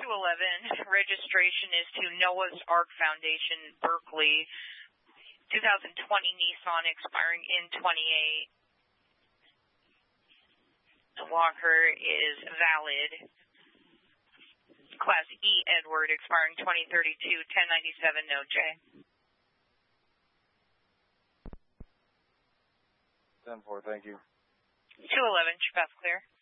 211, registration is to Noah's Ark Foundation, Berkeley, 2020 Nissan expiring in 28. The walker is valid. Class E Edward expiring 2032, 1097, no J. 10-4, thank you. 211, pass clear.